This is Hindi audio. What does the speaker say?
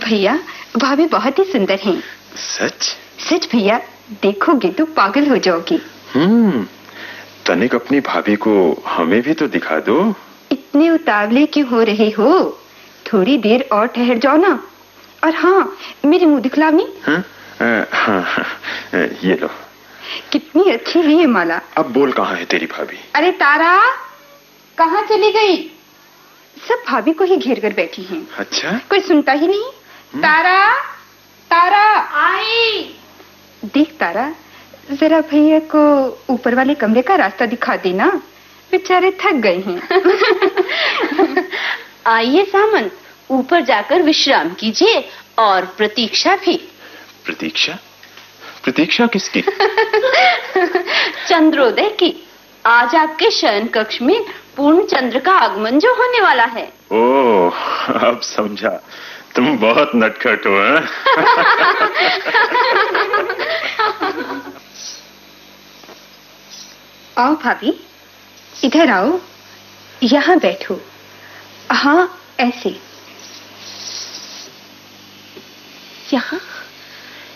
भैया, भाभी बहुत ही सुंदर हैं। सच? सच भैया, देखोगे तो पागल हो जाओगी। तनिक अपनी भाभी को हमें भी तो दिखा दो। इतने उतावले क्यों हो रहे हो? थोड़ी देर और ठहर जाओ ना। और हाँ, मेरी मुंह दिखलावनी। हाँ, ये लो। कितनी अच्छी है ये माला। अब बोल, कहाँ है तेरी भाभी? अरे तारा, कहाँ चली गई? सब भाभी को ही घेर कर बैठी हैं। अच्छा? कोई सुनता ही नहीं। तारा, तारा। आई। देख तारा, जरा भैया को ऊपर वाले कमरे का रास्ता दिखा देना, बेचारे थक गए हैं। आइए सामंत, ऊपर जाकर विश्राम कीजिए और प्रतीक्षा भी। प्रतीक्षा? प्रतीक्षा किसकी? चंद्रोदय की। आज आपके शयन कक्ष में पूर्ण चंद्र का आगमन जो होने वाला है। ओह, अब समझा। तुम बहुत नटखट हो। आओ भाभी, इधर आओ, यहाँ बैठो। हाँ, ऐसे। यहाँ?